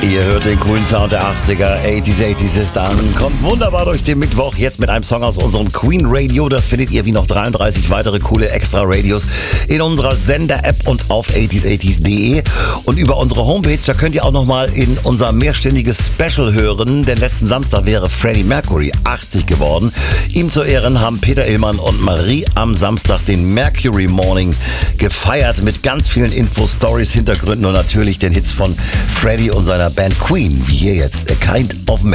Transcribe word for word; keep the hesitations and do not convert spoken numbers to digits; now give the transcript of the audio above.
Ihr hört den coolen Sound der achtziger, achtziger, achtziger ist an. Kommt wunderbar durch den Mittwoch, jetzt mit einem Song aus unserem Queen Radio. Das findet ihr wie noch dreiunddreißig weitere coole Extra-Radios in unserer Sender-App und auf achtziger achtziger punkt de. Und über unsere Homepage, da könnt ihr auch nochmal in unser mehrstündiges Special hören. Denn letzten Samstag wäre Freddie Mercury achtzig geworden. Ihm zu Ehren haben Peter Illmann und Marie am Samstag den Mercury Morning gefeiert mit ganz vielen Infos, Stories, Hintergründen und natürlich den Hits von Freddie und seiner Band Queen, wie hier jetzt, A Kind of Man.